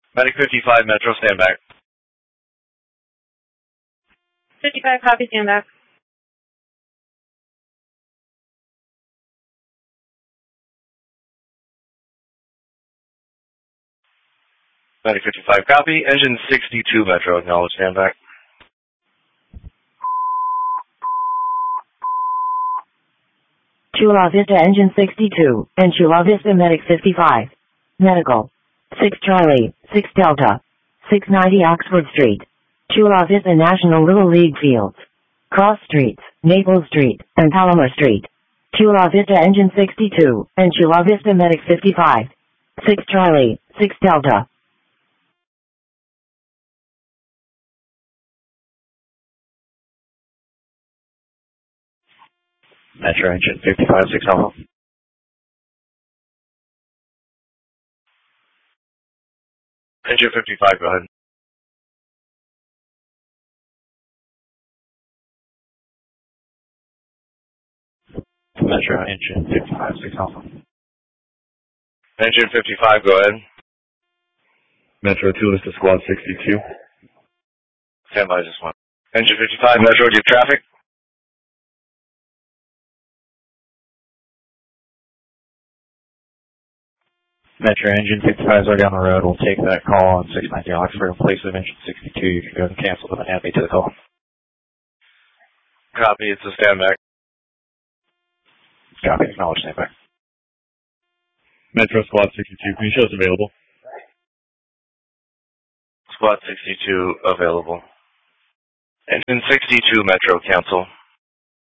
Medic 55, Metro, stand back. 55, copy, stand back. Medic 55, copy. Engine 62, Metro, acknowledge, stand back. Chula Vista Engine 62, and Chula Vista Medic 55. Medical. 6 Charlie, 6 Delta. 690 Oxford Street. Chula Vista National Little League Fields. Cross Streets, Naples Street, and Palomar Street. Chula Vista Engine 62, and Chula Vista Medic 55. 6 Charlie, 6 Delta. Metro, engine 55, 6 Alpha. Engine 55, go ahead. Metro, engine 55, 6 Alpha. Engine 55, go ahead. Metro 2 is to squad 62. Stand by, just one. Engine 55, Metro, do you have traffic? Metro, engine 55 is already on the road. We'll take that call on 690 Oxford in place of engine 62. You can go and cancel them and add me to the call. Copy, it's a stand back. Copy, acknowledge, stand back. Metro squad 62, can you show us available? Squad 62 available. Engine 62, Metro, cancel.